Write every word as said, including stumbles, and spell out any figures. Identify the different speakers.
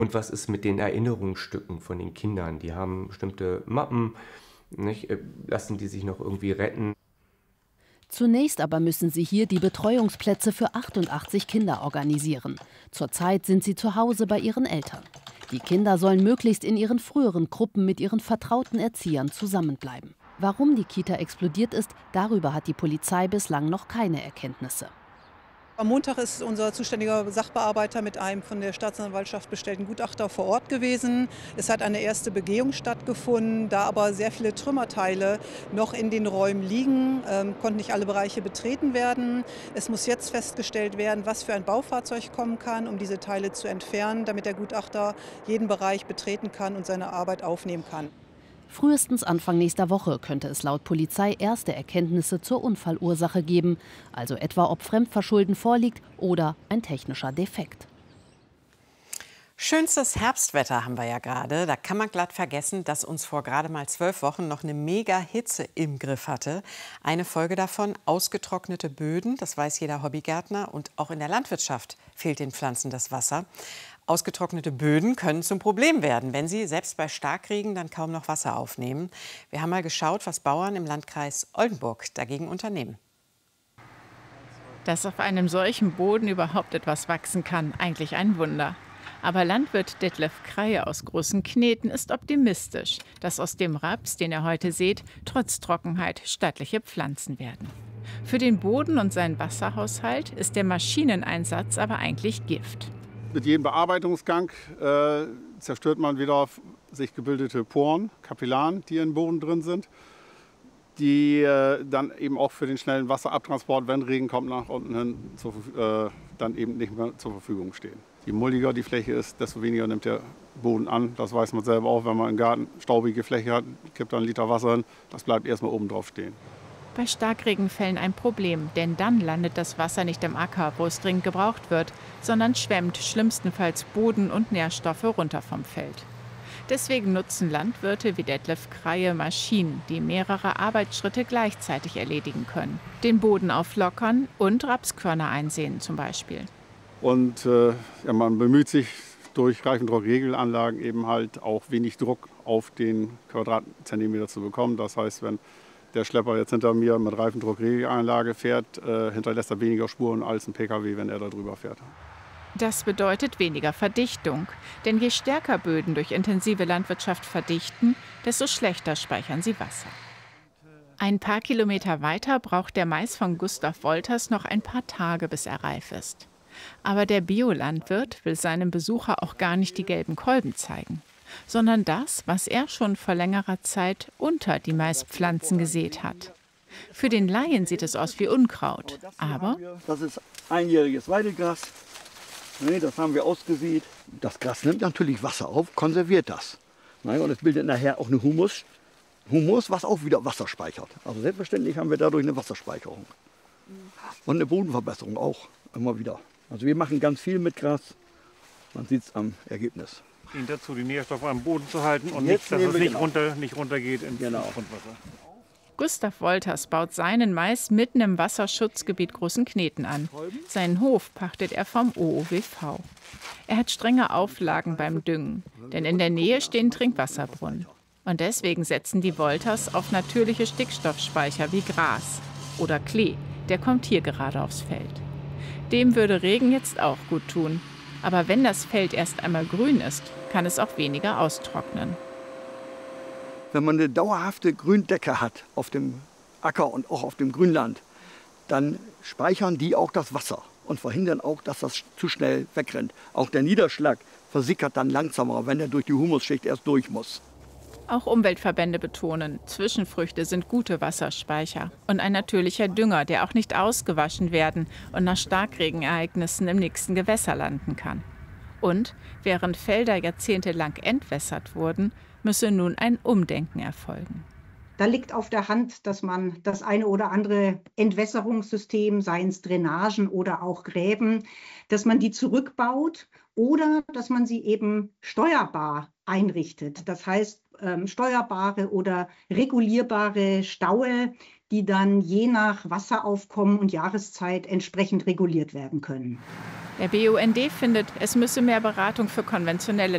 Speaker 1: Und was ist mit den Erinnerungsstücken von den Kindern? Die haben bestimmte Mappen, nicht? Äh, Lassen die sich noch irgendwie retten?
Speaker 2: Zunächst aber müssen sie hier die Betreuungsplätze für achtundachtzig Kinder organisieren. Zurzeit sind sie zu Hause bei ihren Eltern. Die Kinder sollen möglichst in ihren früheren Gruppen mit ihren vertrauten Erziehern zusammenbleiben. Warum die Kita explodiert ist, darüber hat die Polizei bislang noch keine Erkenntnisse.
Speaker 3: Am Montag ist unser zuständiger Sachbearbeiter mit einem von der Staatsanwaltschaft bestellten Gutachter vor Ort gewesen. Es hat eine erste Begehung stattgefunden. Da aber sehr viele Trümmerteile noch in den Räumen liegen, ähm, konnten nicht alle Bereiche betreten werden. Es muss jetzt festgestellt werden, was für ein Baufahrzeug kommen kann, um diese Teile zu entfernen, damit der Gutachter jeden Bereich betreten kann und seine Arbeit aufnehmen kann.
Speaker 2: Frühestens Anfang nächster Woche könnte es laut Polizei erste Erkenntnisse zur Unfallursache geben, also etwa ob Fremdverschulden vorliegt oder ein technischer Defekt.
Speaker 4: Schönstes Herbstwetter haben wir ja gerade. Da kann man glatt vergessen, dass uns vor gerade mal zwölf Wochen noch eine Mega-Hitze im Griff hatte. Eine Folge davon: ausgetrocknete Böden. Das weiß jeder Hobbygärtner. Und auch in der Landwirtschaft fehlt den Pflanzen das Wasser. Ausgetrocknete Böden können zum Problem werden, wenn sie selbst bei Starkregen dann kaum noch Wasser aufnehmen. Wir haben mal geschaut, was Bauern im Landkreis Oldenburg dagegen unternehmen.
Speaker 5: Dass auf einem solchen Boden überhaupt etwas wachsen kann, eigentlich ein Wunder. Aber Landwirt Detlef Kreie aus Großenkneten ist optimistisch, dass aus dem Raps, den er heute sät, trotz Trockenheit stattliche Pflanzen werden. Für den Boden und seinen Wasserhaushalt ist der Maschineneinsatz aber eigentlich Gift.
Speaker 6: Mit jedem Bearbeitungsgang äh, zerstört man wieder sich gebildete Poren, Kapillaren, die im Boden drin sind, die äh, dann eben auch für den schnellen Wasserabtransport, wenn Regen kommt, nach unten hin zu, äh, dann eben nicht mehr zur Verfügung stehen. Je muldiger die Fläche ist, desto weniger nimmt der Boden an. Das weiß man selber auch, wenn man im Garten staubige Fläche hat, kippt da ein Liter Wasser hin, das bleibt erstmal oben drauf stehen.
Speaker 5: Bei Starkregenfällen ein Problem, denn dann landet das Wasser nicht im Acker, wo es dringend gebraucht wird, sondern schwemmt schlimmstenfalls Boden und Nährstoffe runter vom Feld. Deswegen nutzen Landwirte wie Detlef Kreie Maschinen, die mehrere Arbeitsschritte gleichzeitig erledigen können. Den Boden auflockern und Rapskörner einsehen zum Beispiel.
Speaker 6: Und äh, ja, man bemüht sich durch Reifendruckregelanlagen eben halt auch wenig Druck auf den Quadratzentimeter zu bekommen. Das heißt, wenn der Schlepper jetzt hinter mir mit Reifendruckregelanlage fährt, äh, hinterlässt er weniger Spuren als ein Pkw, wenn er da drüber fährt.
Speaker 5: Das bedeutet weniger Verdichtung. Denn je stärker Böden durch intensive Landwirtschaft verdichten, desto schlechter speichern sie Wasser. Ein paar Kilometer weiter braucht der Mais von Gustav Wolters noch ein paar Tage, bis er reif ist. Aber der Biolandwirt will seinem Besucher auch gar nicht die gelben Kolben zeigen, sondern das, was er schon vor längerer Zeit unter die Maispflanzen gesät hat. Für den Laien sieht es aus wie Unkraut, aber
Speaker 7: das ist einjähriges Weidegras. Das haben wir ausgesät. Das Gras nimmt natürlich Wasser auf, konserviert das. Und es bildet nachher auch eine Humus, Humus, was auch wieder Wasser speichert. Also selbstverständlich haben wir dadurch eine Wasserspeicherung. Und eine Bodenverbesserung auch immer wieder. Also wir machen ganz viel mit Gras. Man sieht es am Ergebnis.
Speaker 8: Dient dazu, die Nährstoffe am Boden zu halten und
Speaker 7: Jetzt
Speaker 8: nicht, dass es nicht,
Speaker 7: genau.
Speaker 8: runter, nicht runtergeht ins
Speaker 7: Genau.
Speaker 8: Grundwasser.
Speaker 5: Gustav Wolters baut seinen Mais mitten im Wasserschutzgebiet Großenkneten an. Seinen Hof pachtet er vom O O W V. Er hat strenge Auflagen beim Düngen, denn in der Nähe stehen Trinkwasserbrunnen. Und deswegen setzen die Wolters auf natürliche Stickstoffspeicher wie Gras oder Klee. Der kommt hier gerade aufs Feld. Dem würde Regen jetzt auch gut tun. Aber wenn das Feld erst einmal grün ist, kann es auch weniger austrocknen.
Speaker 7: Wenn man eine dauerhafte Gründecke hat auf dem Acker und auch auf dem Grünland, dann speichern die auch das Wasser und verhindern auch, dass das zu schnell wegrennt. Auch der Niederschlag versickert dann langsamer, wenn er durch die Humusschicht erst durch muss.
Speaker 5: Auch Umweltverbände betonen, Zwischenfrüchte sind gute Wasserspeicher und ein natürlicher Dünger, der auch nicht ausgewaschen werden und nach Starkregenereignissen im nächsten Gewässer landen kann. Und während Felder jahrzehntelang entwässert wurden, müsse nun ein Umdenken erfolgen.
Speaker 9: Da liegt auf der Hand, dass man das eine oder andere Entwässerungssystem, seien es Drainagen oder auch Gräben, dass man die zurückbaut oder dass man sie eben steuerbar einrichtet. Das heißt, ähm, steuerbare oder regulierbare Staue, die dann je nach Wasseraufkommen und Jahreszeit entsprechend reguliert werden können.
Speaker 5: Der B U N D findet, es müsse mehr Beratung für konventionelle